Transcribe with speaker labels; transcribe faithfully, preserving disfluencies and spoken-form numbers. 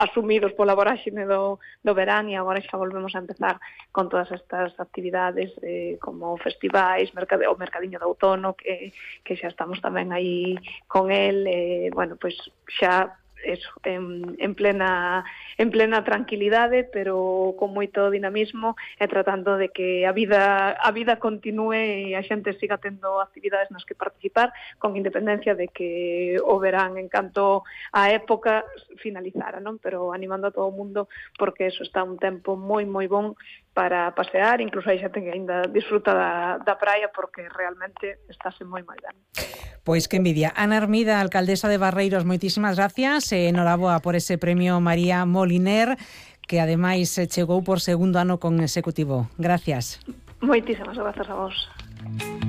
Speaker 1: asumidos pola voráxine do, do verán, e agora xa volvemos a empezar con todas estas actividades eh, como festivais, mercade, o mercadiño de outono, que, que xa estamos tamén aí con el, eh, bueno, pois xa eso, en, en plena en plena tranquilidade, pero con moito dinamismo, e tratando de que a vida a vida continúe e a xente siga tendo actividades nas que participar, con independencia de que o verán, en canto a época, finalizara, non? Pero animando a todo o mundo, porque eso está un tempo moi moi bon para pasear, incluso hai xente que ainda disfruta da, da praia, porque realmente estáse moi moi ben.
Speaker 2: Pois que envidia. Ana Armida, alcaldesa de Barreiros, moitísimas gracias e enhoraboa por ese premio María Moliner, que ademais chegou por segundo ano consecutivo. Gracias.
Speaker 1: Moitísimas grazas a vos.